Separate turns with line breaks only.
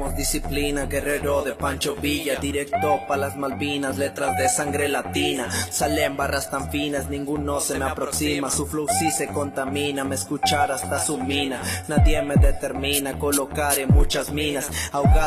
tenemos disciplina, guerrero de Pancho Villa, directo pa' las Malvinas, letras de sangre latina, salen barras tan finas, ninguno se me aproxima, su flow sí se contamina, me escuchar hasta su mina, nadie me determina, colocar en muchas minas, ahogar